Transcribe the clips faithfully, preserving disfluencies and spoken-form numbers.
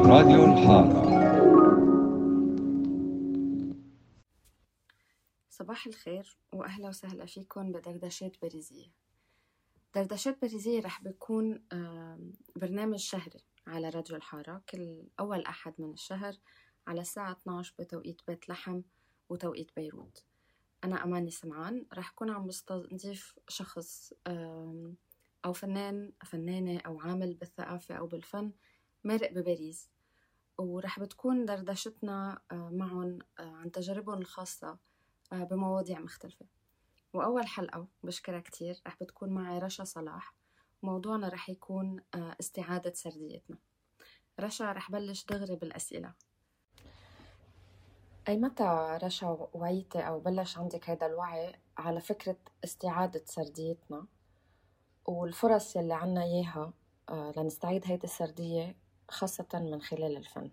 راديو الحارة. صباح الخير وأهلا وسهلا فيكم بدردشات باريزية. دردشات باريزية رح بيكون برنامج شهري على راديو الحارة كل أول أحد من الشهر على الساعة اثني عشر بتوقيت بيت لحم وتوقيت بيروت. أنا أماني سمعان، رح كون عم بستضيف شخص أو فنان فنانة أو عامل بالثقافة أو بالفن مارق بباريس، ورح بتكون دردشتنا معهم عن تجاربهم الخاصة بمواضيع مختلفة. وأول حلقة بشكرها كتير رح بتكون معي رشا صلاح، موضوعنا رح يكون استعادة سرديتنا. رشا رح بلش دغري بالأسئلة. أي متى رشا وعيتي أو بلش عندك هيدا الوعي على فكرة استعادة سرديتنا والفرص يلي عنا إياها لنستعيد هيدا السردية خاصة من خلال الفن؟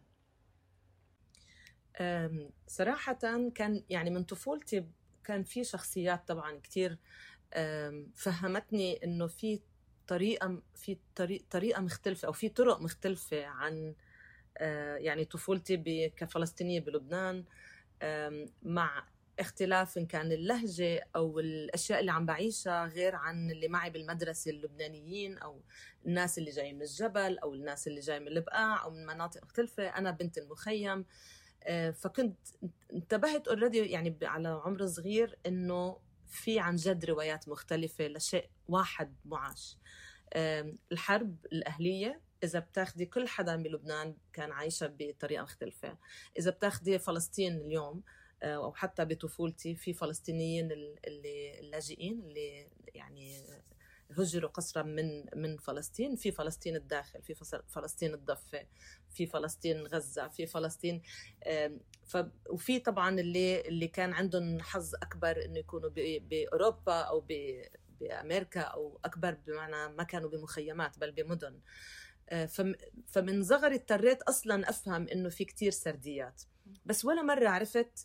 صراحة كان يعني من طفولتي كان في شخصيات طبعا كتير فهمتني إنه في طريقة في طريق طريقة مختلفة أو في طرق مختلفة عن يعني طفولتي كفلسطينية بلبنان، مع اختلاف إن كان اللهجة أو الأشياء اللي عم بعيشها غير عن اللي معي بالمدرسة اللبنانيين أو الناس اللي جاي من الجبل أو الناس اللي جاي من البقاع أو من مناطق مختلفة. أنا بنت المخيم، فكنت انتبهت اوريدي يعني على عمر صغير انه في عن جد روايات مختلفة لشيء واحد معاش. الحرب الأهلية إذا بتاخدي كل حدا بلبنان كان عايشة بطريقة مختلفة. إذا بتاخدي فلسطين اليوم أو حتى بطفولتي في فلسطينيين اللي اللاجئين اللي يعني هجروا قسرا من من فلسطين، في فلسطين الداخل، في فلسطين الضفة، في فلسطين غزة، في فلسطين ف وفي طبعا اللي اللي كان عندهم حظ أكبر إنه يكونوا بأوروبا أو بأمريكا أو أكبر بمعنى ما كانوا بمخيمات بل بمدن. فمن صغري اضطريت أصلا أفهم إنه في كتير سرديات، بس ولا مرة عرفت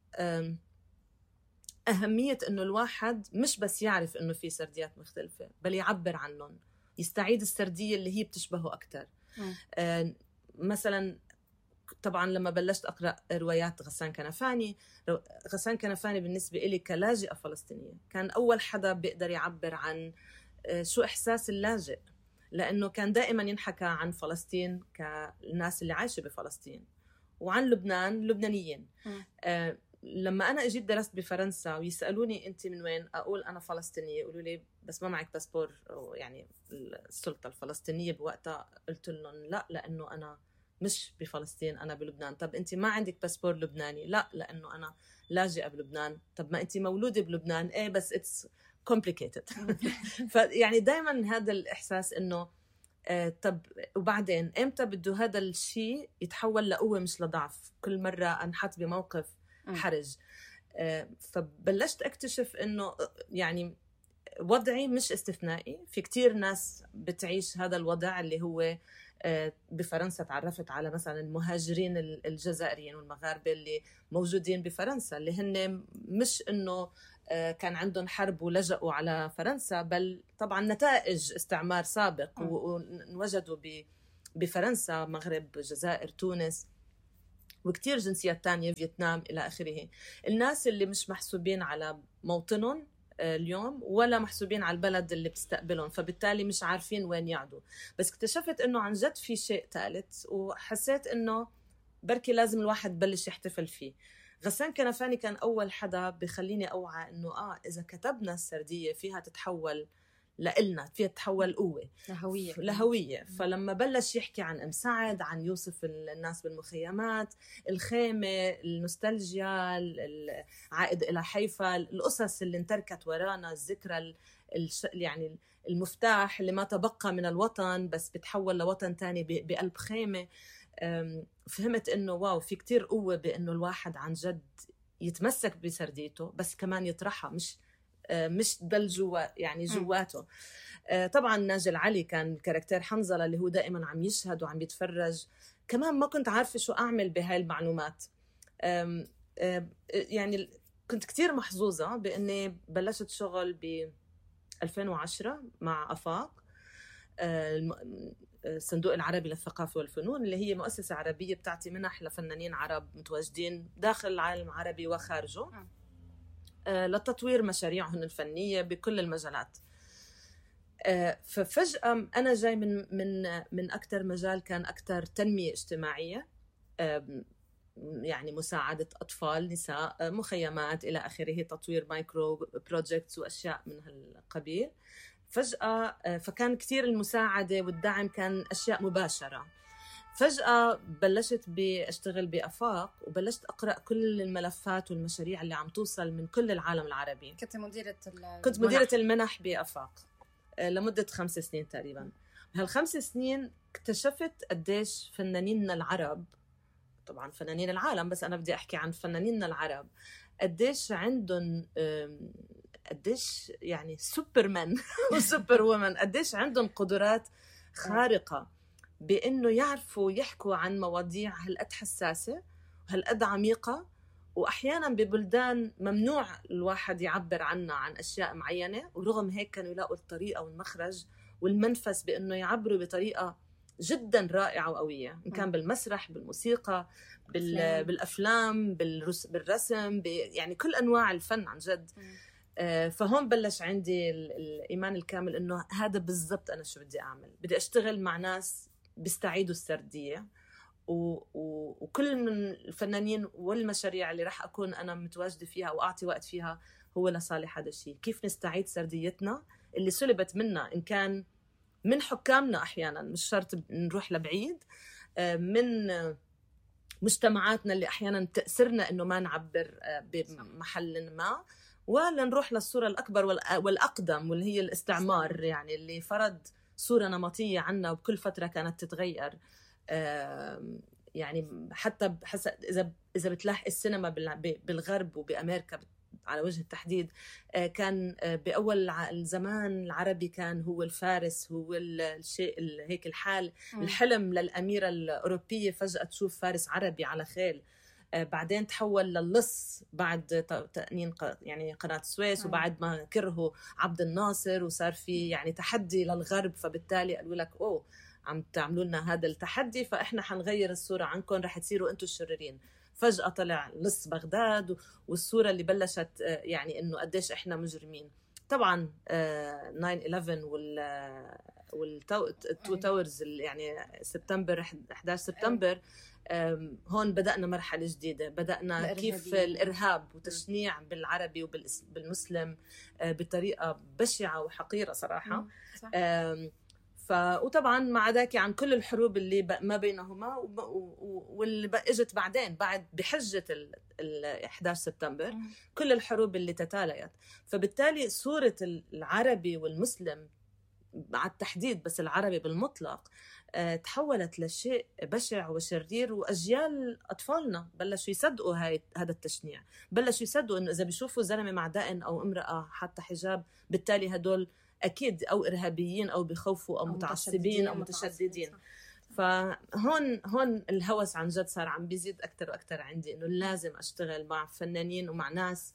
أهمية إنه الواحد مش بس يعرف إنه في سرديات مختلفة بل يعبر عنهم، يستعيد السردية اللي هي بتشبهه أكتر. آه مثلا طبعا لما بلشت أقرأ روايات غسان كنفاني، غسان كنفاني بالنسبة إلي كلاجئة فلسطينية كان أول حدا بيقدر يعبر عن آه شو إحساس اللاجئ، لأنه كان دائما ينحكى عن فلسطين كالناس اللي عايشة بفلسطين وعن لبنان لبنانيين. آه لما أنا أجيت درست بفرنسا ويسألوني أنت من وين، أقول أنا فلسطينية، يقولوا لي بس ما معك باسبور، يعني السلطة الفلسطينية بوقتها قلت لهم لا لأنه أنا مش بفلسطين، أنا بلبنان. طب أنت ما عندك باسبور لبناني؟ لا لأنه أنا لاجئة بلبنان. طب ما أنت مولودة بلبنان؟ إيه بس it's complicated. فيعني دايما هذا الإحساس إنه آه طب وبعدين إمتى بده هذا الشيء يتحول لقوة مش لضعف؟ كل مرة أنحط بموقف حرج آه فبلشت أكتشف إنه يعني وضعي مش استثنائي، في كتير ناس بتعيش هذا الوضع اللي هو بفرنسا. تعرفت على مثلا المهاجرين الجزائريين والمغاربة اللي موجودين بفرنسا، اللي هن مش إنه كان عندهم حرب ولجأوا على فرنسا، بل طبعا نتائج استعمار سابق ووجدوا بفرنسا، مغرب، جزائر، تونس، وكتير جنسيات تانية، فيتنام إلى آخره. الناس اللي مش محسوبين على موطنهم اليوم ولا محسوبين على البلد اللي بتستقبلهم، فبالتالي مش عارفين وين يعدوا. بس اكتشفت انه عن جد في شيء ثالث، وحسيت انه بركي لازم الواحد بلش يحتفل فيه. غسان كنفاني كان اول حدا بخليني اوعى انه اه اذا كتبنا السردية فيها تتحول لإلنا، فيها تتحول قوة لهوية لهوية. فلما بلش يحكي عن أم سعد، عن يوسف الناس بالمخيمات، الخيمة، النوستالجيا، العائد إلى حيفا، القصص اللي انتركت ورانا، الذكرى يعني المفتاح اللي ما تبقى من الوطن بس بتحول لوطن تاني بقلب خيمة، فهمت إنه واو في كتير قوة بإنه الواحد عن جد يتمسك بسرديته بس كمان يطرحها، مش مش ضل جوا يعني جواته. طبعا ناجل علي كان كاركتير حنظلة اللي هو دائما عم يشهد وعم يتفرج. كمان ما كنت عارفة شو أعمل بهاي المعلومات. يعني كنت كتير محظوظة بأني بلشت شغل ب ألفين وعشرة مع أفاق. الصندوق العربي للثقافة والفنون، اللي هي مؤسسة عربية بتعطي منح لفنانين عرب متواجدين داخل العالم العربي وخارجه لتطوير مشاريعهم الفنية بكل المجالات. ففجأة أنا جاي من من من أكثر مجال كان أكثر تنمية اجتماعية، يعني مساعدة أطفال، نساء، مخيمات إلى آخره، تطوير مايكرو بروجيكتس وأشياء من هالقبيل. فجأة فكان كتير المساعدة والدعم كان أشياء مباشرة. فجأة بلشت بأشتغل بأفاق وبلشت أقرأ كل الملفات والمشاريع اللي عم توصل من كل العالم العربي. كنت مديرة كنت مديرة المنح بأفاق لمدة خمس سنين تقريبا. بهالخمس سنين اكتشفت قديش فنانين العرب، طبعا فنانين العالم بس أنا بدي أحكي عن فنانين العرب، قديش عندهم قديش يعني سوبرمان وسوبر وومن، قديش عندهم قدرات خارقة بأنه يعرفوا يحكوا عن مواضيع هالقد حساسة وهالقد عميقة، وأحيانا ببلدان ممنوع الواحد يعبر عنها عن أشياء معينة، ورغم هيك كانوا يلاقوا الطريقة والمخرج والمنفس بأنه يعبروا بطريقة جدا رائعة وقوية، إن كان بالمسرح، بالموسيقى، بال... بالأفلام، بالرس... بالرسم، ب... يعني كل أنواع الفن عن جد. آه فهون بلش عندي الإيمان الكامل إنه هذا بالضبط أنا شو بدي أعمل. بدي أشتغل مع ناس بيستعيدوا السردية، و... و... وكل من الفنانين والمشاريع اللي راح أكون أنا متواجدة فيها وأعطي وقت فيها هو لصالح هذا الشيء. كيف نستعيد سرديتنا اللي سلبت منا، إن كان من حكامنا أحياناً، مش شرط نروح لبعيد، من مجتمعاتنا اللي أحياناً تأثرنا إنه ما نعبر بمحل ما، ولا نروح للصورة الأكبر والأقدم واللي هي الاستعمار، يعني اللي فرض صورة نمطية عنا وبكل فترة كانت تتغير. يعني حتى حسب إذا إذا بتلاحق السينما بالغرب وبأمريكا على وجه التحديد، كان بأول الزمان العربي كان هو الفارس، هو الشيء هيك الحال الحلم للأميرة الأوروبية فجأة تشوف فارس عربي على خيل. بعدين تحول للص بعد تأنين يعني قناة السويس، وبعد ما كرهوا عبد الناصر وصار في يعني تحدي للغرب، فبالتالي قالوا لك أوه عم تعملوا لنا هذا التحدي، فإحنا حنغير الصورة عنكم، رح تصيروا أنتوا الشريرين. فجأة طلع لص بغداد، والصورة اللي بلشت يعني إنه قديش إحنا مجرمين. طبعا ناين إليفن وال والتو تاورز يعني سبتمبر إحدى عشر سبتمبر، هون بدأنا مرحلة جديدة، بدأنا كيف الإرهاب وتشنيع بالعربي وبالمسلم بطريقة بشعة وحقيرة صراحة. ف... وطبعا مع ذاك عن كل الحروب اللي ب... ما بينهما وب... واللي اجت بعدين بعد بحجة ال إحدى عشر سبتمبر، كل الحروب اللي تتاليت. فبالتالي صورة العربي والمسلم مع التحديد، بس العربي بالمطلق، أه تحولت لشيء بشع وشرير، وأجيال أطفالنا بلشوا يصدقوا هاي هذا التشنيع، بلشوا يصدقوا إنه إذا بيشوفوا زلمة مع دقن أو امرأة حتى حجاب بالتالي هدول أكيد أو إرهابيين أو بخوفوا أو, أو متعصبين أو متشددين. فهون هون الهوس عن جد صار عم بيزيد أكتر وأكتر عندي، إنه لازم أشتغل مع فنانين ومع ناس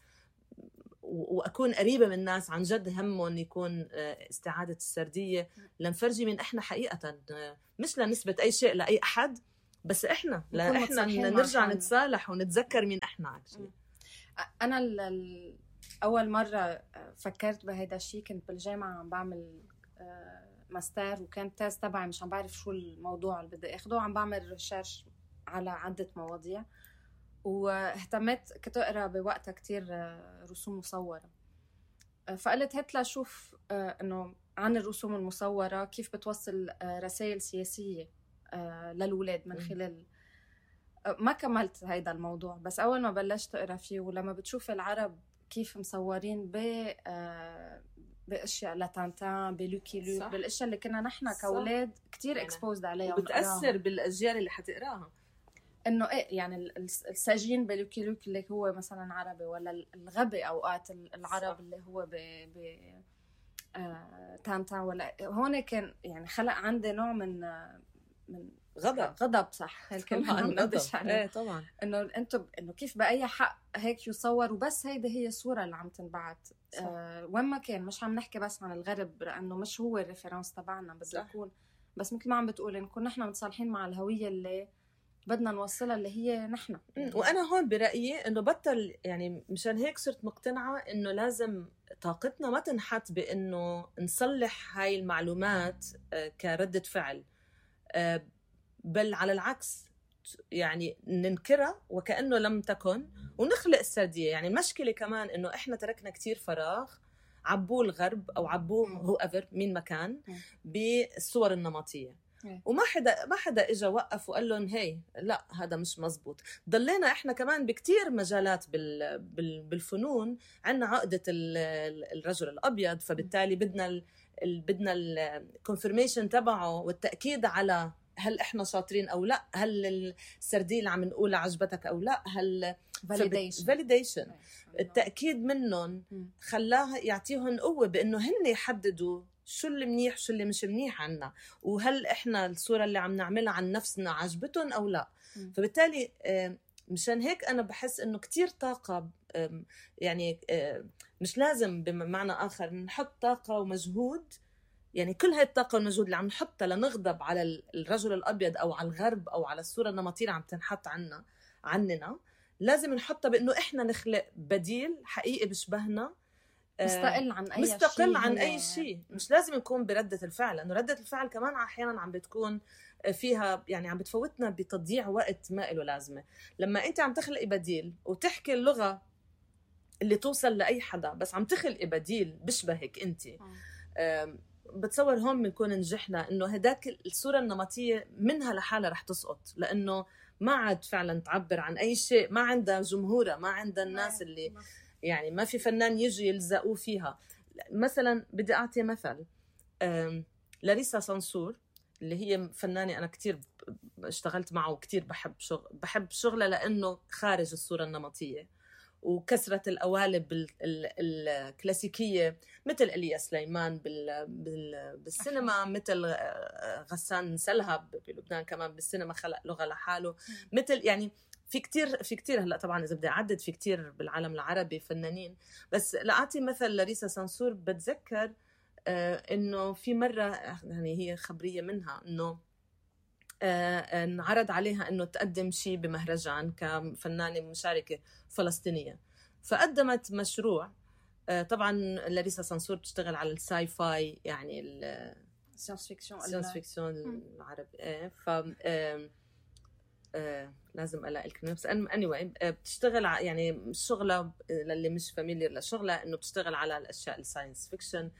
وأكون قريبة من الناس عن جد همهم يكون استعادة السردية، لنفرجي من إحنا حقيقة، مش لنثبت أي شيء لأي أحد، بس إحنا لا إحنا نرجع نتصالح ونتذكر مين إحنا. أنا ال أول مرة فكرت بهيدا الشيء كنت بالجامعة عم بعمل ماستر، وكان تاز تبعي مش عم بعرف شو الموضوع اللي بدي أخده، عم بعمل ريسيرش على عدة مواضيع، واهتمت كنت أقرأ بوقتها كتير رسوم مصورة، فقلت هات لأشوف إنه عن الرسوم المصورة كيف بتوصل رسائل سياسية للولاد من خلال. ما كملت هيدا الموضوع، بس أول ما بلشت أقرأ فيه ولما بتشوف العرب كيف مصورين ب باشياء لاتانتان بلوكي لوك، بالاشياء اللي كنا نحن كاولاد كتير يعني اكسبوزد عليها وبتاثر بالاجيال اللي حتقراها، انه ايه يعني السجين بلوكي لوك اللي هو مثلا عربي، ولا الغبي اوقات العرب صح. اللي هو ب ب آه تانتان، ولا هون كان يعني خلق عندي نوع من من غضب غضب صح الكلمه عن غضب. ايه طبعا انه انتم انه كيف باي حق هيك يصور، وبس هيدي هي الصوره اللي عم تنبعت آه وين ما كان. مش عم نحكي بس عن الغرب لانه مش هو الريفرنس تبعنا، بده يكون بس مثل ما عم بتقولي نكون نحن متصالحين مع الهوية اللي بدنا نوصلها اللي هي نحن. وأنا هون برأيي إنه بطل، يعني مشان هيك صرت مقتنعة إنه لازم طاقتنا ما تنحط بإنه نصلح هاي المعلومات كردة فعل، بل على العكس يعني ننكرها وكأنه لم تكن ونخلق السردية. يعني المشكلة كمان إنه إحنا تركنا كتير فراغ عبوه الغرب أو عبوه هو أفر مين مكان بالصور النمطية، وما حدا ما حدا إجا وقف وقال لهم هي لا هذا مش مزبوط. ضلينا إحنا كمان بكتير مجالات بال بال بالفنون عنا عقدة الرجل الأبيض، فبالتالي بدنا ال بدنا الكونفirmation تبعه والتأكيد على هل إحنا شاطرين أو لا، هل السردية اللي عم نقولها عجبتك أو لا، هل validation. validation. التأكيد منهم خلاها يعطيهم قوة بأنه هن يحددوا شو اللي منيح شو اللي مش منيح عنا، وهل إحنا الصورة اللي عم نعملها عن نفسنا عجبتهم أو لا. فبالتالي مشان هيك أنا بحس إنه كتير طاقة، يعني مش لازم بمعنى آخر نحط طاقة ومجهود، يعني كل هاي الطاقة والمجهود اللي عم نحطها لنغضب على الرجل الأبيض أو على الغرب أو على الصورة النمطية اللي عم تنحط عنا عننا، لازم نحطها بأنه إحنا نخلق بديل حقيقي بشبهنا، مستقل عن أي مستقل شيء عن أي شيء. مش لازم يكون بردة الفعل، لأنه ردة الفعل كمان أحيانا عم بتكون فيها يعني عم بتفوتنا بتضييع وقت ما إله لازمة. لما أنت عم تخلقي بديل وتحكي اللغة اللي توصل لأي حدا، بس عم تخلقي بديل بشبهك أنت، بتصور هون بنكون نجحنا. إنه هداك الصورة النمطية منها لحالها رح تسقط، لأنه ما عاد فعلا تعبر عن أي شيء، ما عندها جمهورة، ما عندها الناس اللي يعني ما في فنان يجي يلزقوا فيها. مثلا بدي أعطي مثل لاريسا سانسور اللي هي فنانة أنا كتير اشتغلت معه وكتير بحب شغل بحب شغله لأنه خارج الصورة النمطية، وكسرة القوالب الكلاسيكية مثل إليا سليمان بالسينما، مثل غسان سلهب بلبنان كمان بالسينما خلق لغة لحاله، مثل يعني في كتير في كتير هلا طبعا إذا بدي أعدد في كتير بالعالم العربي فنانين. بس لأعطي مثل لاريسا سانسور، بتذكر آه إنه في مرة يعني هي خبرية منها إنه آه انعرض عليها إنه تقدم شيء بمهرجان كفنانة مشاركة فلسطينية، فقدمت مشروع. آه طبعا لاريسا سانسور بتشتغل على الساي فاي، يعني الساينس فيكشن الساينس فيكشن العربي. آه ف آه آه لازم الاقي الكلمه، بس anyway بتشتغل يعني شغله للي مش فاميليير لشغله انه بتشتغل على الاشياء الساينس فيكشن،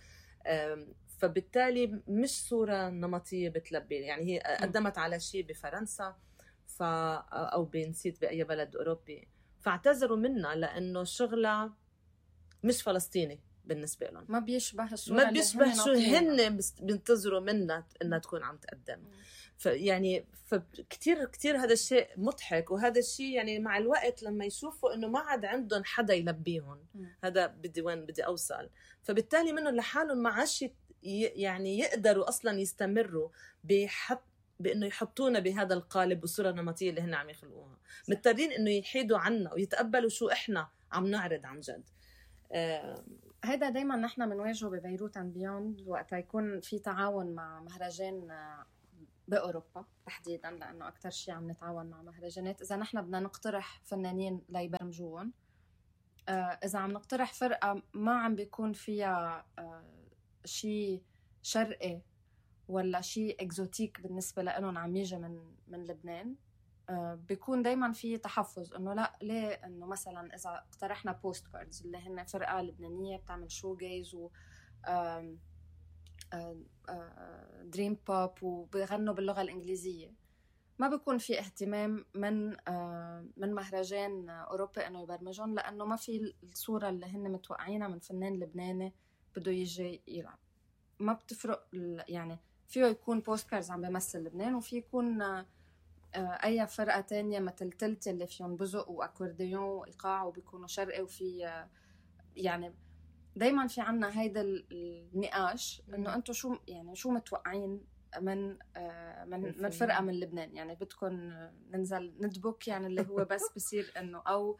فبالتالي مش صوره نمطيه بتلبي. يعني هي قدمت على شيء بفرنسا ف او بنسيت باي بلد اوروبي، فاعتذروا منها لانه شغله مش فلسطيني بالنسبه لهم، ما بيشبه الصوره ما بيشبه شو هن بينتظروا منها انها تكون عم تقدم. فيعني فكتير كتير هذا الشيء مضحك، وهذا الشيء يعني مع الوقت لما يشوفوا انه ما عاد عندهم حدا يلبيهم، هذا بدي وين بدي اوصل. فبالتالي منهم لحالهم ما عادش يعني يقدروا اصلا يستمروا بحط بانه يحطونا بهذا القالب والصوره النمطيه اللي هن عم يخلقوها، مضطرين انه يحيدوا عنا ويتقبلوا شو احنا عم نعرض عن جد. آه هذا دايما نحن بنواجهه ببيروت اند بيوند وقت يكون في تعاون مع مهرجان بأوروبا تحديداً، لأنه أكتر شيء عم نتعاون مع مهرجانات. إذا نحن بدنا نقترح فنانين ليبرمجوهم، آه إذا عم نقترح فرقة ما عم بيكون فيها آه شيء شرقي ولا شيء إكزوتيك بالنسبة لهم عم يجي من من لبنان، آه بيكون دايماً في تحفظ إنه لا ليه، إنه مثلاً إذا اقترحنا بوست كاردز اللي هن فرقة لبنانية بتعمل شو جايز و آه دريم بوب وبيغنوا باللغة الإنجليزية، ما بيكون في اهتمام من من مهرجان أوروبي إنه يبرمجون، لأنه ما في الصورة اللي هن متوقعينها من فنان لبناني بده يجي يلعب. ما بتفرق يعني، فيه يكون بوستكارز عم بيمثل لبنان، وفي يكون أي فرقة تانية مثل تلت اللي فيهم بزق وأكورديون وإيقاع وبيكونوا شرقي، وفي يعني دايما في عنا هيدا النقاش انه انتم شو يعني شو متوقعين من آه من من فرقه من لبنان، يعني بدكم ننزل ندبك يعني اللي هو بس بصير انه او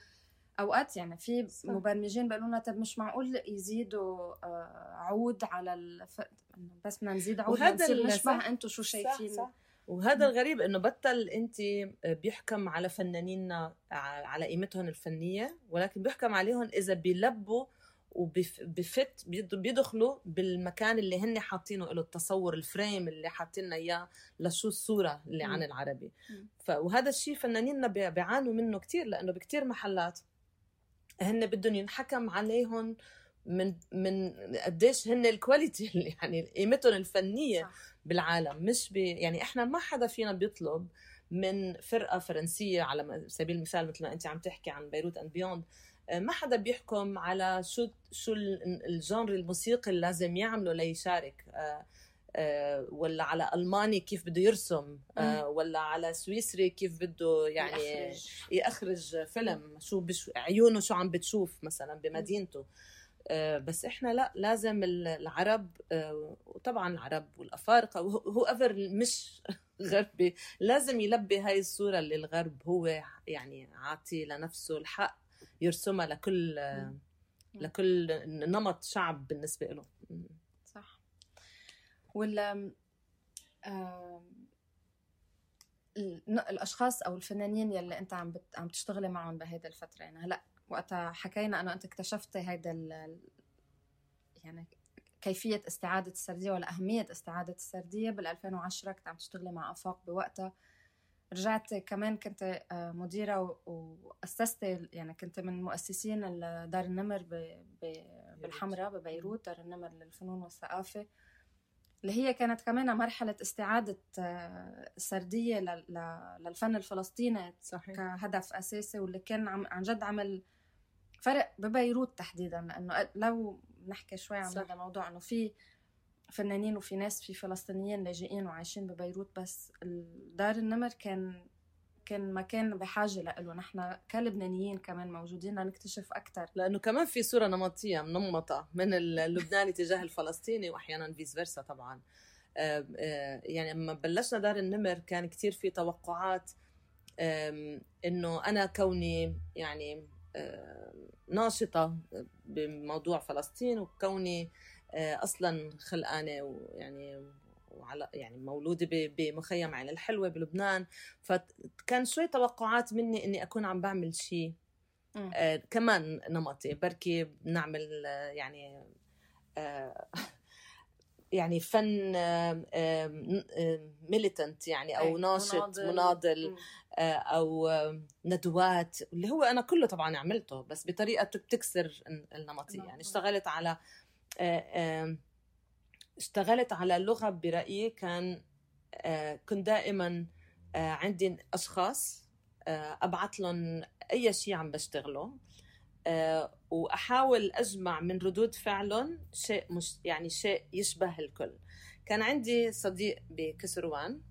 اوقات يعني في صح. مبرمجين بيقولوا لنا طب مش معقول يزيدوا عود على الف... بس بدنا نزيد عود ونصير نشبه انتم شو شايفين. صح صح. وهذا الغريب انه بطل انت بيحكم على فنانيننا على قيمتهم الفنيه، ولكن بيحكم عليهم اذا بيلبوا وبفت بيدخلوا بالمكان اللي هن حاطينه له التصور الفريم اللي حاطيننا اياه لشو الصوره اللي عن العربي. ف وهذا الشيء فنانيننا بيعانوا منه كتير، لانه بكتير محلات هن بدهم ينحكم عليهم من من قديش هن الكواليتي اللي يعني قيمتهم الفنيه صح. بالعالم. مش بي يعني احنا ما حدا فينا بيطلب من فرقه فرنسيه على سبيل المثال مثل ما انت عم تحكي عن بيروت اند بيوند، ما حدا بيحكم على شو شو الجانر الموسيقي اللي لازم يعمله ليشارك، آه آه ولا على ألماني كيف بده يرسم، آه ولا على سويسري كيف بده يعني يخرج, يخرج فيلم، شو بش عيونه شو عم بتشوف مثلا بمدينته. آه بس احنا لا، لازم العرب آه وطبعا العرب والأفارقة هو أفر مش غربي لازم يلبي هاي الصورة اللي الغرب هو يعني عاطي لنفسه الحق يرسمها لكل مم. لكل نمط شعب بالنسبة له. صح. ولا آه الأشخاص أو الفنانين يلي أنت عم بت... عم تشتغلي معهم بهيدا الفترة، يعني هلأ وقتها حكينا أنه أنت اكتشفت هيدا ال... يعني كيفية استعادة السردية ولا أهمية استعادة السردية بالألفين وعشرة، كنت عم تشتغلي مع أفاق بوقتها. رجعت كمان كنت مديرة وأسست، يعني كنت من مؤسسين دار النمر بالحمراء ببيروت، دار النمر للفنون والثقافة، اللي هي كانت كمان مرحلة استعادة السردية للفن الفلسطيني صحيح. كهدف أساسي، واللي كان عن جد عمل فرق ببيروت تحديدا، لأنه لو نحكي شوي عن هذا الموضوع أنه في فنانين وفي ناس في فلسطينيين لاجئين وعايشين ببيروت، بس دار النمر كان كان مكان بحاجة له. نحن كلبنانيين كمان موجودين لنكتشف أكتر، لأنه كمان في صورة نمطية منمطة من اللبناني تجاه الفلسطيني وأحيانا فيس فيرسا طبعا. يعني لما بلشنا دار النمر كان كتير في توقعات إنه أنا كوني يعني ناشطة بموضوع فلسطين وكوني اصلا خلقانه ويعني وعلى يعني مولوده بمخيم عين الحلوه بلبنان، فكان شوي توقعات مني اني اكون عم بعمل شيء آه كمان نمطي، بركي بنعمل آه يعني آه يعني فن آه آه ميليتنت يعني او ناشط مناضل, مناضل آه او آه ندوات، اللي هو انا كله طبعا عملته بس بطريقه بتكسر النمطيه. يعني اشتغلت على اشتغلت على لغة برأيي كان كنت دائما عندي أشخاص أبعث لهم أي شيء عم بشتغله وأحاول أجمع من ردود فعلهم شيء مش يعني شيء يشبه الكل. كان عندي صديق بكسروان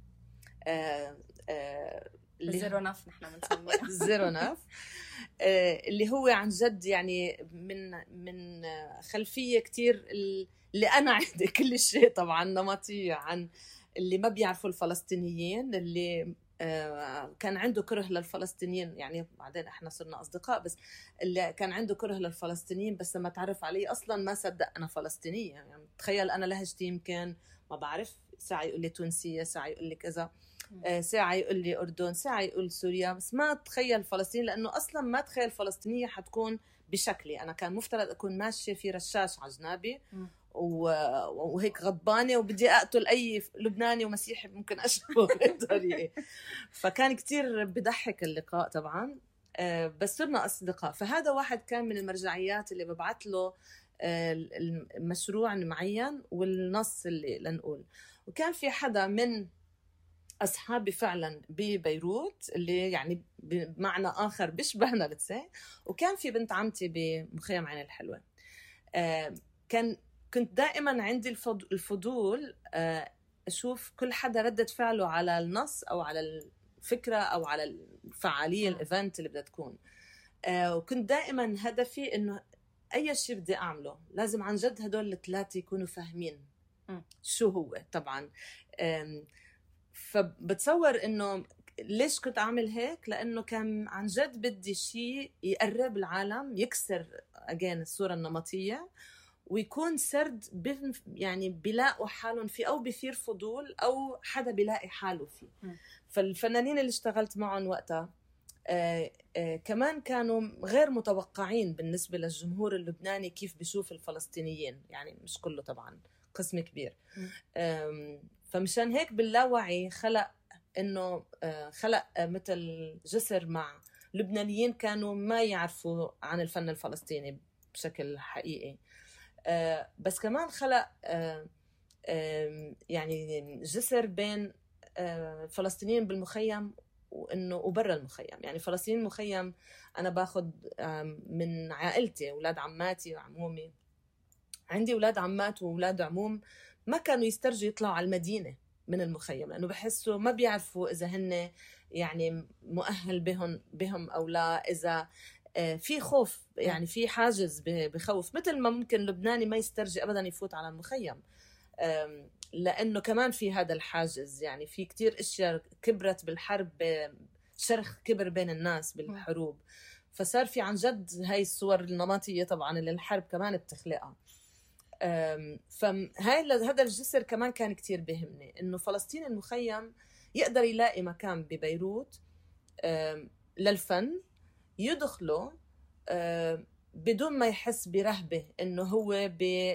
الزيروناف نحن بنسميه الزيروناف اللي هو عن جد يعني من من خلفية كتير اللي أنا عندي كل شيء طبعا نمطية عن اللي ما بيعرفوا الفلسطينيين، اللي كان عنده كره للفلسطينيين. يعني بعدين احنا صرنا أصدقاء، بس اللي كان عنده كره للفلسطينيين بس لما تعرف علي أصلا ما صدق أنا فلسطينية. يعني تخيل أنا لهجتي يمكن ما بعرف، ساعة يقول لي تونسية، ساعة يقول لي كذا، ساعة يقول لي أردن، ساعة يقول سوريا، بس ما تخيل فلسطين، لأنه أصلا ما تخيل فلسطينية حتكون بشكلي. أنا كان مفترض أكون ماشية في رشاش على جنابي وهيك غضبانة وبدي أقتل أي لبناني ومسيحي ممكن أشبه بالطريقة. فكان كتير بضحك اللقاء طبعا، بس صرنا أصدقاء. فهذا واحد كان من المرجعيات اللي ببعث له المشروع معين والنص اللي لنقول. وكان في حدا من أصحابي فعلا ببيروت اللي يعني بمعنى آخر بيشبهنا لتسي، وكان في بنت عمتي بمخيم عين الحلوة. كان كنت دائما عندي الفضول أشوف كل حدا ردة فعله على النص أو على الفكرة أو على الفعالية الإيفنت اللي بدها تكون. وكنت دائما هدفي إنه أي شيء بدي أعمله لازم عن جد هدول الثلاثة يكونوا فاهمين شو هو. طبعا فبتصور إنه ليش كنت أعمل هيك؟ لأنه كان عن جد بدي شيء يقرب العالم، يكسر أجين الصورة النمطية، ويكون سرد يعني بيلاقوا حالهم فيه أو بيثير فضول أو حدا بيلاقي حاله فيه. م. فالفنانين اللي اشتغلت معهم وقتها آه آه كمان كانوا غير متوقعين بالنسبة للجمهور اللبناني كيف بيشوف الفلسطينيين، يعني مش كله طبعا، قسم كبير. فمشان هيك باللاوعي خلق إنه آه خلق آه مثل جسر مع لبنانيين كانوا ما يعرفوا عن الفن الفلسطيني بشكل حقيقي. آه بس كمان خلق آه آه يعني جسر بين آه الفلسطينيين بالمخيم وإنه وبرا المخيم. يعني فلسطينيين المخيم أنا باخد آه من عائلتي، أولاد عماتي وعمومي، عندي أولاد عمات وأولاد عموم ما كانوا يسترجوا يطلعوا على المدينة من المخيم، لأنه بحسوا ما بيعرفوا إذا هن يعني مؤهل بهم بهم أو لا، إذا في خوف، يعني في حاجز بخوف، مثل ما ممكن لبناني ما يسترجي أبدا يفوت على المخيم، لأنه كمان في هذا الحاجز. يعني في كتير أشياء كبرت بالحرب، شرخ كبر بين الناس بالحروب، فصار في عن جد هاي الصور النمطية طبعا اللي الحرب كمان بتخلقها. فهاي هذا الجسر كمان كان كتير بيهمني، إنه فلسطين المخيم يقدر يلاقي مكان ببيروت للفن يدخله بدون ما يحس برهبة إنه هو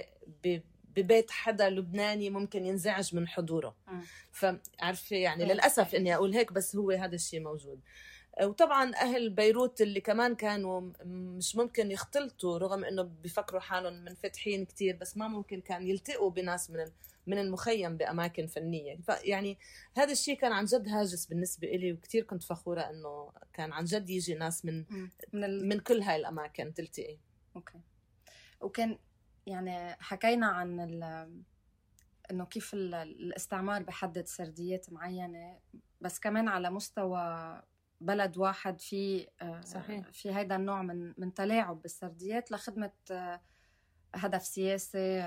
ببيت حدا لبناني ممكن ينزعج من حضوره. فعرفي يعني للأسف إني أقول هيك، بس هو هذا الشيء موجود. وطبعا أهل بيروت اللي كمان كانوا مش ممكن يختلطوا، رغم إنه بيفكروا حالهم منفتحين كتير، بس ما ممكن كان يلتقوا بناس من من المخيم بأماكن فنية. يعني هذا الشيء كان عن جد هاجس بالنسبة إلي، وكتير كنت فخورة إنه كان عن جد يجي ناس من من, ال... من كل هاي الأماكن تلتقي. أوكي. وكان يعني حكينا عن ال... إنه كيف الاستعمار بحدد سرديات معينة، بس كمان على مستوى بلد واحد في صحيح. في هذا النوع من من تلاعب بالسرديات لخدمة هدف سياسي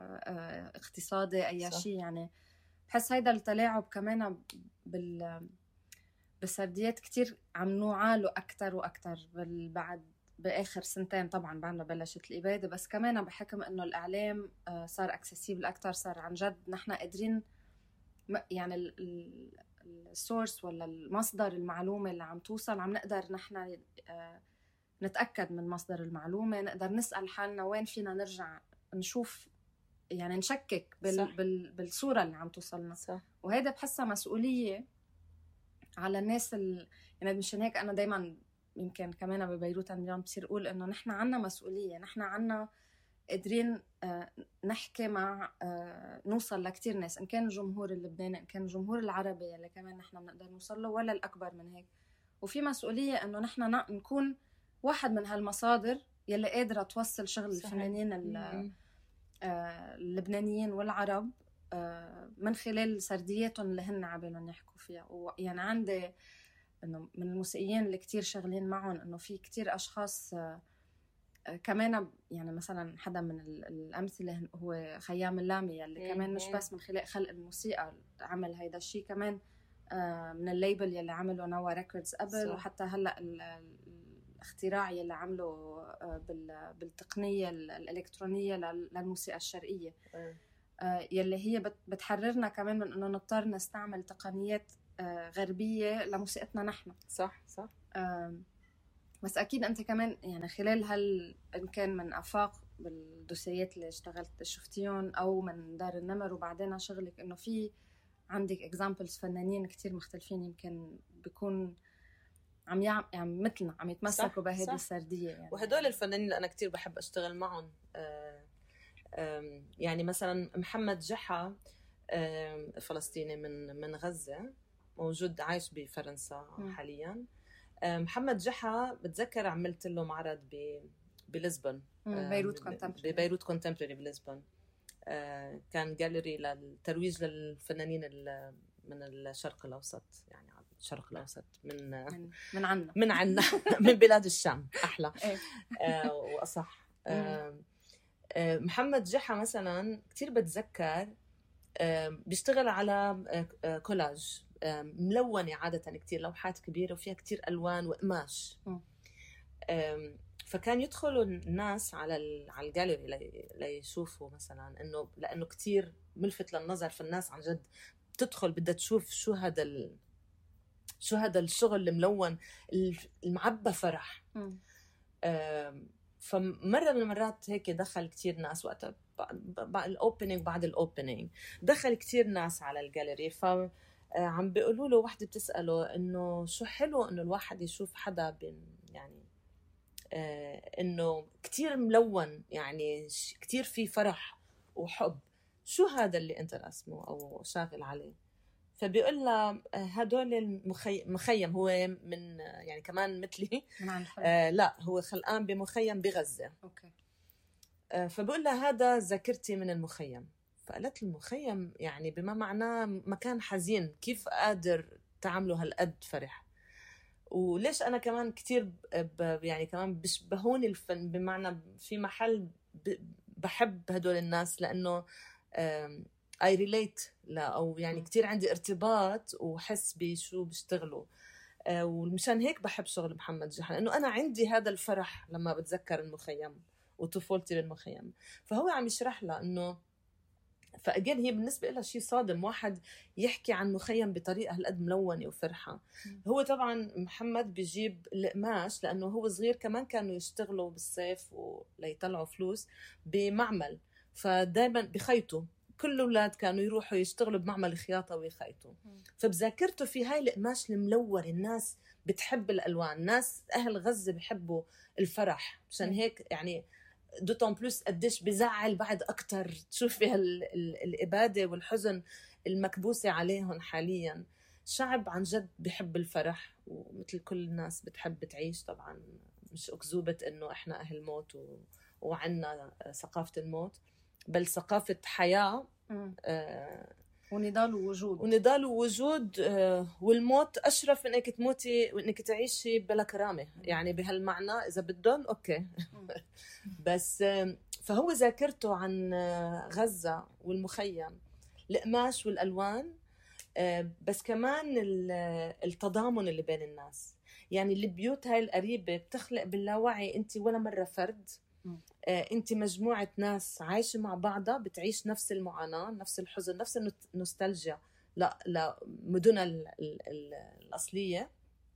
اقتصادي أي شيء. يعني بحس هذا التلاعب كمان بال بالسرديات كتير عم نوعاله أكتر وأكتر بعد بآخر سنتين طبعا بعد ما بلشت الإبادة، بس كمان بحكم إنه الإعلام صار أكسسيبل أكتر، صار عن جد نحن قادرين يعني السورس ولا المصدر المعلومة اللي عم توصل عم نقدر نحن نتأكد من مصدر المعلومة، نقدر نسأل حالنا وين فينا نرجع نشوف، يعني نشكك بال بال بالصورة اللي عم توصلنا. صح. وهذا بحسها مسؤولية على الناس ال... يعني مشان هيك أنا دايما يمكن كمان ببيروت عم بصير أقول إنه نحن عنا مسؤولية، نحن عنا قادرين نحكي مع نوصل لكتير ناس، إن كان الجمهور اللبناني، إن كان الجمهور العربي اللي كمان نحن بنقدر نوصل له، ولا الأكبر من هيك. وفي مسؤولية إنه نحن نكون واحد من هالمصادر يلي قادرة توصل شغل الفنانين اللبنانيين والعرب من خلال سردياتهم اللي هن عبالهم يحكوا فيها. ويعني عندي إنه من الموسيقيين اللي كتير شغلين معهم إنه في كتير أشخاص كمان، يعني مثلا حدا من الأمثلة هو خيام اللامي اللي كمان مش بس من خلال خلق الموسيقى عمل هيدا الشيء، كمان من الليبل يلي عمله نوا ريكوردز قبل، وحتى هلأ الاختراع يلي عمله بالتقنية الإلكترونية للموسيقى الشرقية، يلي هي بتحررنا كمان من أنه نضطر نستعمل تقنيات غربية لموسيقتنا نحن. صح صح. بس أكيد أنت كمان يعني خلال هال إن كان من أفاق بالدوسيات اللي اشتغلت شفتيون أو من دار النمر وبعدين شغلك، إنه في عندك إكزامبلز فنانين كتير مختلفين يمكن بيكون عم يعم يعني مثلنا عم يتمسكوا بهذه السردية. يعني وهدول الفنانين اللي أنا كتير بحب أشتغل معهم، يعني مثلا محمد جحا فلسطيني من من غزة، موجود عايش بفرنسا حاليا. محمد جحا بتذكر عملت له معرض ب بلزبن، بيروت كونتمبرري ببيروت كونتمبرري بلزبن. كان جاليري للترويج للفنانين من الشرق الأوسط، يعني الشرق الأوسط من من, من عنا من عنا من بلاد الشام أحلى وأصح. محمد جحا مثلا كتير بتذكر بيشتغل على كولاج، ملونة عادة كتير، لوحات كبيرة وفيها كتير ألوان وقماش. فكان يدخلوا الناس على على الجاليري ليشوفوا مثلا إنه لأنه كتير ملفت للنظر، في الناس عن جد تدخل بدها تشوف شو هذا ال... شو هذا الشغل الملون المعبى فرح. فمرة من المرات هيك دخل كتير ناس وقتها بعد الأوبنينج بعد الأوبنينج دخل كتير ناس على الجاليري، فعم بيقولوا له واحدة بتسأله إنه شو حلو إنه الواحد يشوف حدا بين يعني آه إنه كتير ملون، يعني كتير في فرح وحب، شو هذا اللي أنت رسمه أو شاغل عليه؟ فبيقول له هدول المخيم هو من يعني كمان مثلي آه لا هو خلقان بمخيم بغزة. أوكي. آه فبقول له هذا ذاكرتي من المخيم. فقالت المخيم يعني بما معناه مكان حزين، كيف قادر تعملوا هالقد فرح؟ وليش أنا كمان كتير يعني كمان بشبهوني الفن، بمعنى في محل بحب هدول الناس لأنه آه I relate لا أو يعني كتير عندي ارتباط وحس بشو بيشتغلوا. آه ومشان هيك بحب شغل محمد جحا، لأنه أنا عندي هذا الفرح لما بتذكر المخيم وطفولتي بالمخيم. فهو عم يشرح لها إنه فأجين هي بالنسبة لها شيء صادم واحد يحكي عن مخيم بطريقة هالقد ملونة وفرحة. هو طبعا محمد بيجيب القماش لأنه هو صغير كمان كانوا يشتغلوا بالصيف وليطلعوا فلوس بمعمل، فدايما بخيطوا، كل الأولاد كانوا يروحوا يشتغلوا بمعمل خياطة ويخيطوا. فبذاكرته في هاي القماش الملون، الناس بتحب الألوان، ناس أهل غزة بيحبوا الفرح، عشان هيك يعني دوتون بلوس قديش بزعل بعد أكتر تشوفي الإبادة والحزن المكبوسة عليهم حاليا. شعب عن جد بيحب الفرح، ومثل كل الناس بتحب تعيش. طبعا مش أكذوبة إنه إحنا أهل موت و... وعنا ثقافة الموت، بل ثقافة حياة آه ونضال ووجود ونضال ووجود آه والموت أشرف من إنك تموتي وإنك تعيشي بلا كرامة. يعني بهالمعنى إذا بدهم أوكي. بس آه فهو ذاكرته عن آه غزة والمخيم، القماش والألوان، آه بس كمان التضامن اللي بين الناس. يعني البيوت هاي القريبة بتخلق باللاوعي أنت ولا مرة فرد، انت مجموعة ناس عايشة مع بعضها بتعيش نفس المعاناة، نفس الحزن، نفس النوستالجيا لا لمدنها الأصلية،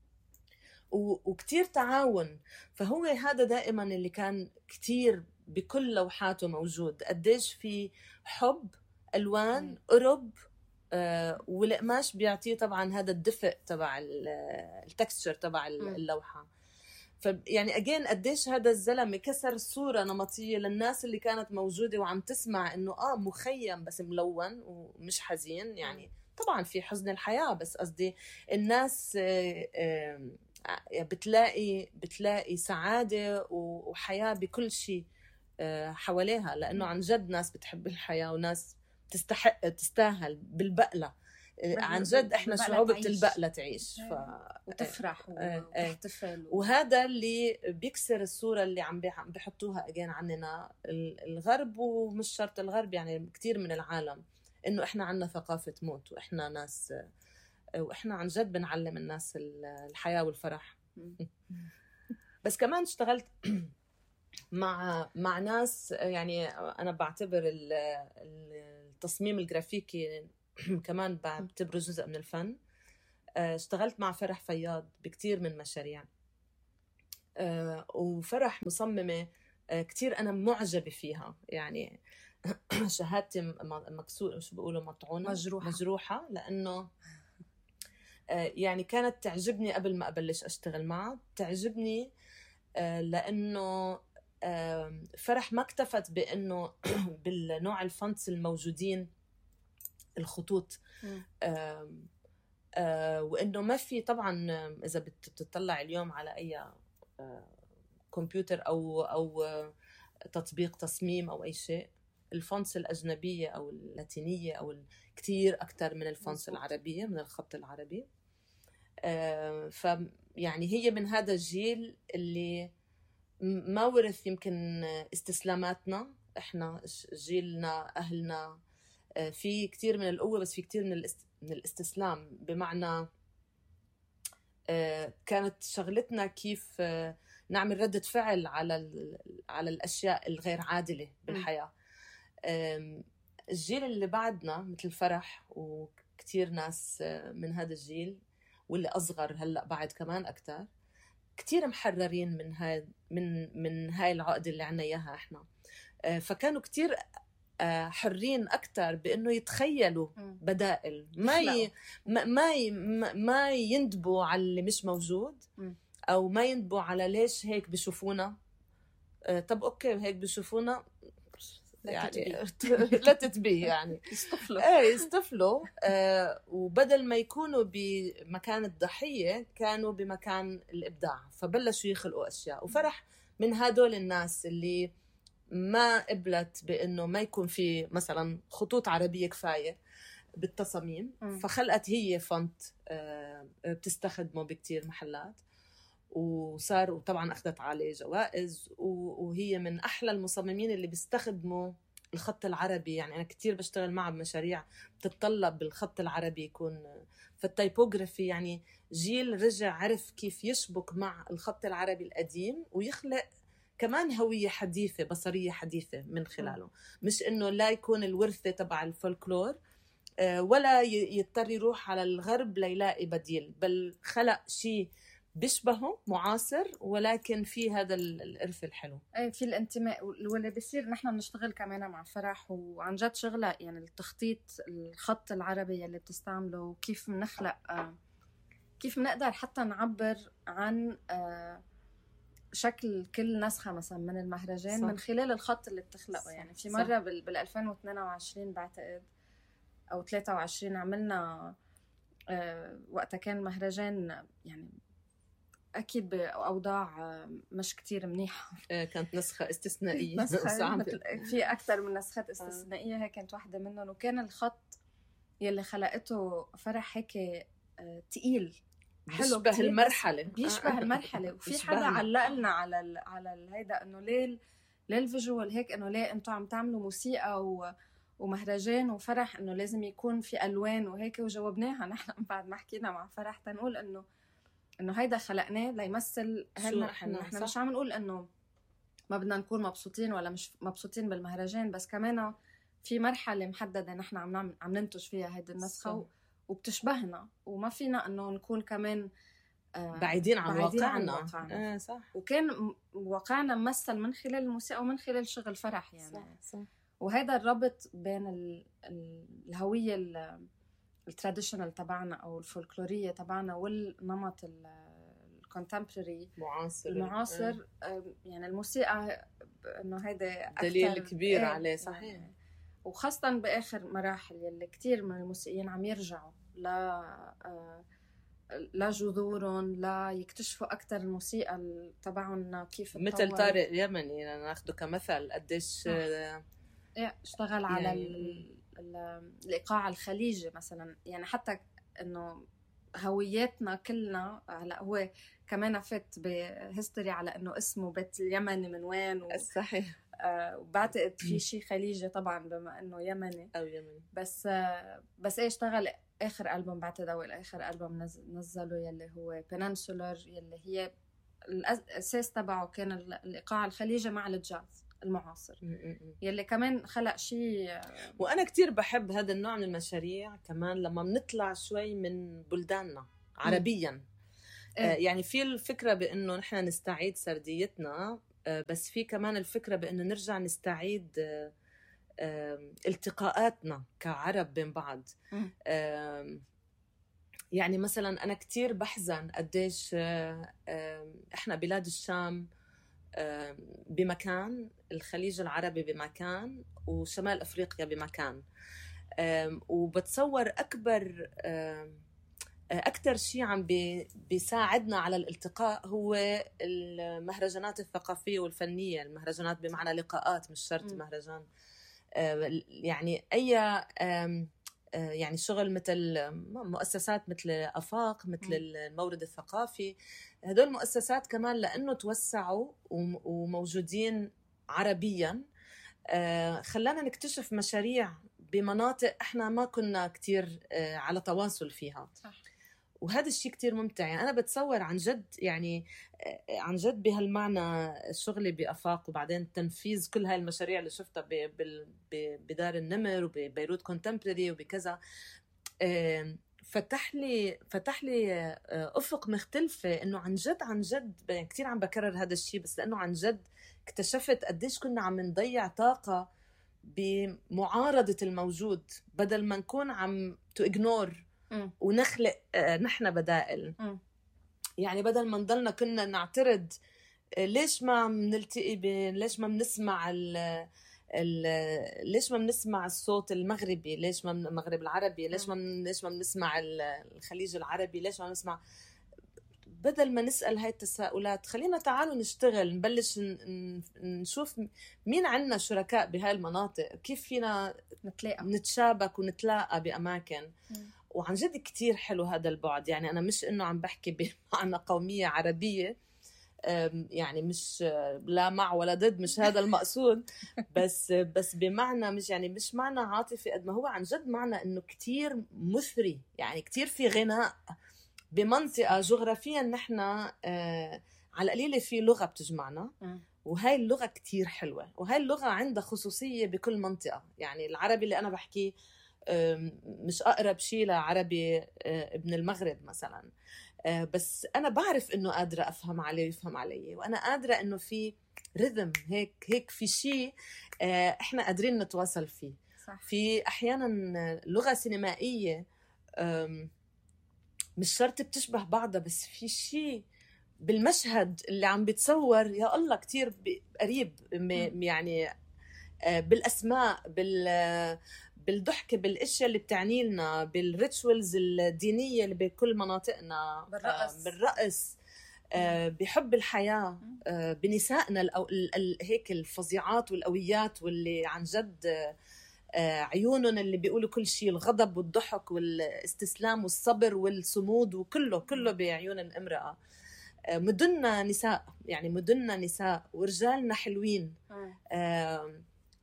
وكتير تعاون. فهو هذا دائما اللي كان كتير بكل لوحاته موجود، قديش في حب، ألوان، قرب، آه والقماش بيعطيه طبعا هذا الدفء تبع التكستشر تبع اللوحة. فيعني أجين قديش هذا الزلمة كسر صورة نمطية للناس اللي كانت موجودة وعم تسمع إنه آه مخيم بس ملون ومش حزين. يعني طبعا في حزن الحياة، بس قصدي الناس بتلاقي بتلاقي سعادة وحياة بكل شيء حواليها، لأنه عن جد ناس بتحب الحياة وناس تستحق تستاهل بالبقلة. عن جد احنا شعوب بتلبق لتعيش ف... وتفرح وتحتفل، وهذا اللي بيكسر الصورة اللي عم بيحطوها اجين عننا الغرب، ومش شرط الغرب، يعني كتير من العالم، انه احنا عنا ثقافة موت واحنا ناس، واحنا عن جد بنعلم الناس الحياة والفرح. بس كمان اشتغلت مع مع ناس، يعني انا بعتبر التصميم الجرافيكي كمان بعتبره جزء من الفن. اشتغلت مع فرح فياض بكتير من مشاريع، وفرح مصممة كتير أنا معجبة فيها. يعني شهادتي مكسورة، شو بيقولوا مطعونة، مجروحة. مجروحة لأنه يعني كانت تعجبني قبل ما أبلش أشتغل معها. تعجبني لأنه فرح ما اكتفت بأنه بالنوع الفونتس الموجودين، الخطوط، آه آه وإنه ما في طبعا إذا بتطلع اليوم على أي آه كمبيوتر أو أو آه تطبيق تصميم أو أي شيء، الفونتس الأجنبية أو اللاتينية أو كتير أكتر من الفونتس العربية، من الخط العربي. آه فيعني هي من هذا الجيل اللي ما ورث يمكن استسلاماتنا، إحنا جيلنا أهلنا في كتير من القوة، بس في كتير من من الاستسلام، بمعنى كانت شغلتنا كيف نعمل ردة فعل على على الأشياء الغير عادلة بالحياة. الجيل اللي بعدنا مثل فرح وكتير ناس من هذا الجيل واللي أصغر هلأ بعد كمان أكتر، كتير محررين من هاي من من هاي العقدة اللي عنا إياها إحنا. فكانوا كتير حرين أكتر بأنه يتخيلوا بدائل، ما ي... ما ما, ي... ما يندبوا على اللي مش موجود، أو ما يندبوا على ليش هيك بشوفونا. طب أوكي هيك بشوفونا يعني لا تتبيه يعني يستفلوا ايه يستفلوا. آه وبدل ما يكونوا بمكان الضحية كانوا بمكان الإبداع، فبلشوا يخلقوا أشياء. وفرح من هدول الناس اللي ما قبلت بأنه ما يكون في مثلا خطوط عربية كفاية بالتصاميم، م. فخلقت هي فونت آه بتستخدمه بكتير محلات، وصار وطبعا أخذت عليه جوائز، وهي من أحلى المصممين اللي بيستخدموا الخط العربي. يعني أنا كتير بشتغل معه بمشاريع بتتطلب بالخط العربي يكون، فالتايبوغرافي يعني جيل رجع عرف كيف يشبك مع الخط العربي القديم ويخلق كمان هوية حديثة بصرية حديثة من خلاله. مش إنه لا يكون الورثة تبع الفولكلور ولا يضطر يروح على الغرب ليلاقي بديل، بل خلق شيء بيشبهه معاصر ولكن في هذا الإرث الحلو. اي في الانتماء. واللي بيصير نحن بنشتغل كمان مع فرح، وعن جد شغله يعني التخطيط الخط العربي اللي بتستعمله، وكيف بنخلق آه كيف بنقدر حتى نعبر عن آه شكل كل نسخه مثلا من المهرجان صح. من خلال الخط اللي بتخلقه صح. يعني في مره بال, بال ألفين واثنين وعشرين بعتقد او ثلاثة وعشرين عملنا آه وقتها كان المهرجان يعني أكيد بأوضاع مش كتير منيحة. كانت نسخة استثنائية نسخة في أكثر من نسخات استثنائية، هي كانت واحدة منهم. وكان الخط يلي خلقته فرح هيك تقيل حلو بيشبه المرحلة بيشبه المرحلة. وفي حدا علق لنا على ال على هيدا إنه ليه ليه الفيجوال هيك، إنه ليه أنتوا عم تعملوا موسيقى و ومهرجان وفرح إنه لازم يكون في ألوان وهيك. وجاوبناها نحن بعد ما حكينا مع فرح تنقول إنه انه هيدا خلقناه ليمثل هالمرحله. احنا مش عم نقول انه ما بدنا نكون مبسوطين ولا مش مبسوطين بالمهرجان، بس كمان في مرحله محدده نحن عم نعمل عم ننتج فيها هيدي النسخه وبتشبهنا، وما فينا انه نكون كمان آه بعيدين عن بعيدين واقعنا, عن واقعنا. آه صح. وكان واقعنا ممثل من خلال الموسيقى ومن خلال شغل فرح يعني صح صح. وهذا الربط بين ال... الهويه ال... التراديشنال تبعنا او الفولكلوريه تبعنا والنمط الكونتمبرري معاصر المعاصر اه. يعني الموسيقى انه هيدا دليل كبير ايه عليه صحيح يعني. وخاصه باخر مراحل يلي كتير من الموسيقيين عم يرجعوا لا آه لا جذورهم، لا يكتشفوا اكثر الموسيقى تبعهم كيف مثل طارق اليمني ناخده كمثل قديش آه. ايه اشتغل يعني على ال الإيقاع الخليجي مثلا. يعني حتى إنه هوياتنا كلنا هلا هو كمان فت بهيستوري على إنه اسمه بيت اليمني من وين و... صحيح. آه وبعتقد في شيء خليجي طبعا بما إنه يمني أو يمني. بس آه بس إيه اشتغل آخر ألبوم بعتقد أول آخر ألبوم نزل نزله يلي هو بينانسولر، يلي هي الأساس تبعه كان الإيقاع الخليجي مع الجاز المعاصر يلي كمان خلق شيء. وأنا كتير بحب هذا النوع من المشاريع كمان لما بنطلع شوي من بلداننا عربيا. إيه؟ آه يعني في الفكرة بأنه نحن نستعيد سرديتنا، آه بس في كمان الفكرة بأنه نرجع نستعيد آه آه التقاءاتنا كعرب بين بعض. آه يعني مثلا أنا كتير بحزن قديش آه آه إحنا بلاد الشام بمكان، الخليج العربي بمكان، وشمال أفريقيا بمكان. وبتصور أكبر أكتر شيء عم بيساعدنا على الالتقاء هو المهرجانات الثقافية والفنية. المهرجانات بمعنى لقاءات، مش شرط مهرجان. يعني أي يعني شغل مثل مؤسسات مثل أفاق، مثل المورد الثقافي، هدول المؤسسات كمان لأنه توسعوا وموجودين عربيا خلانا نكتشف مشاريع بمناطق احنا ما كنا كتير على تواصل فيها. صح. وهذا الشيء كتير ممتع. يعني أنا بتصور عن جد، يعني عن جد بهالمعنى شغلي بأفاق وبعدين تنفيذ كل هاي المشاريع اللي شفتها بدار النمر وببيروت كونتمبرري وبكذا، فتح لي فتح لي أفق مختلفة. إنه عن جد عن جد يعني كتير عم بكرر هذا الشيء، بس لأنه عن جد اكتشفت قديش كنا عم نضيع طاقة بمعارضة الموجود بدل ما نكون عم تو إجنور ونخلق نحن بدائل. م. يعني بدل ما نضلنا كنا نعترض ليش ما بنلتقي ب... ليش ما بنسمع ال... ال... ليش ما بنسمع الصوت المغربي، ليش ما المغرب العربي، ليش ما من... ليش ما بنسمع الخليج العربي، ليش ما بنسمع. بدل ما نسأل هاي التساؤلات خلينا تعالوا نشتغل، نبلش ن... نشوف مين عنا شركاء بهاي المناطق، كيف فينا نتلاقى نتشابك ونتلاقى بأماكن. م. وعن جد كتير حلو هذا البعد. يعني أنا مش إنه عم بحكي بمعنى قومية عربية، يعني مش لا مع ولا ضد، مش هذا المقصود، بس بس بمعنى مش يعني مش معنى عاطفي قد ما هو عن جد معنى إنه كتير مثري. يعني كتير في غناء بمنطقة جغرافيا نحن على قليلة في لغة بتجمعنا، وهاي اللغة كتير حلوة، وهاي اللغة عندها خصوصية بكل منطقة. يعني العربي اللي أنا بحكيه مش أقرب شيء لعربي ابن المغرب مثلا، بس أنا بعرف إنه قادرة أفهم عليه ويفهم علي، وأنا قادرة إنه في رhythm هيك هيك في شيء إحنا قادرين نتواصل فيه. صح. في أحيانا لغة سينمائية مش شرط بتشبه بعضها، بس في شيء بالمشهد اللي عم بتصور يا الله كتير قريب، يعني بالأسماء، بال بالضحكة، بالاشياء اللي بتعني لنا، بالريتشوالز الدينيه اللي بكل مناطقنا، بالرقص, آه بالرقص آه بحب الحياه، آه بنسائنا الأو... ال... هيك الفظيعات والقويات واللي عن جد آه عيونهم اللي بيقولوا كل شيء، الغضب والضحك والاستسلام والصبر والصمود، وكله كله بعيون الامراه. آه مدننا نساء، يعني مدننا نساء، ورجالنا حلوين آه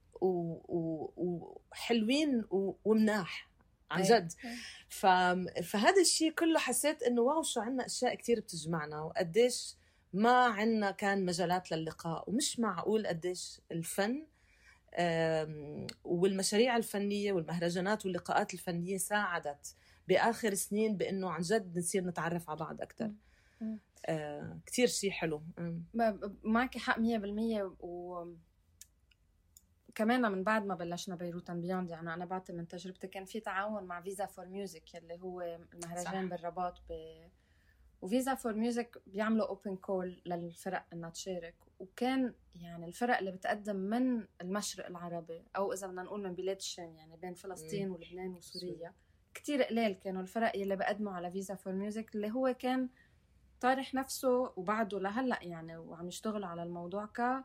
وحلوين ومناح عن جد. ف... فهذا الشيء كله حسيت انه واو شو عنا اشياء كتير بتجمعنا، وقديش ما عنا كان مجالات للقاء. ومش معقول قديش الفن والمشاريع الفنية والمهرجانات واللقاءات الفنية ساعدت بآخر سنين بأنه عن جد نصير نتعرف على بعض أكتر. آه كتير شيء حلو. معك حق مية بالمية. و كمان من بعد ما بلشنا بيروت اند بيوند، يعني أنا بعطي من تجربتي، كان في تعاون مع فيزا فور ميوزك اللي هو المهرجان بالرباط ب... وفيزا فور ميوزك بيعملوا اوبن كول للفرق انها تشارك. وكان يعني الفرق اللي بتقدم من المشرق العربي، او اذا بدنا نقول من بلاد الشام، يعني بين فلسطين ولبنان وسوريا، كتير قليل كانوا الفرق اللي بقدموا على فيزا فور ميوزك، اللي هو كان طارح نفسه وبعده لهلا يعني، وعم يشتغل على الموضوع ك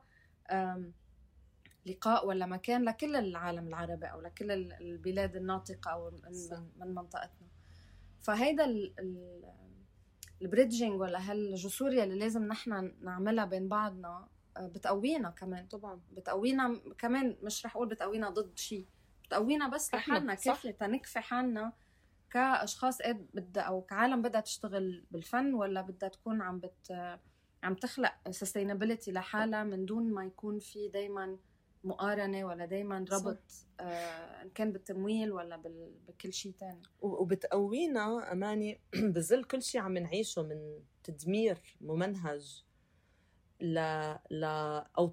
لقاء ولا مكان لكل العالم العربي او لكل البلاد الناطقه او من منطقتنا. فهيدا البريدجينج ولا هالجسور اللي لازم نحن نعملها بين بعضنا بتقوينا كمان. طبعا بتقوينا كمان، مش رح اقول بتقوينا ضد شيء، بتقوينا بس لحالنا، كيف تنكفي حالنا كاشخاص قد بدها او كعالم بدها تشتغل بالفن، ولا بدها تكون عم بت عم تخلق sustainability لحالها من دون ما يكون في دايما مقارنة ولا دايما ربط ان آه كان بالتمويل ولا بكل شيء تاني. وبتقوينا أماني بظل كل شيء عم نعيشه من تدمير ممنهج ل... ل... أو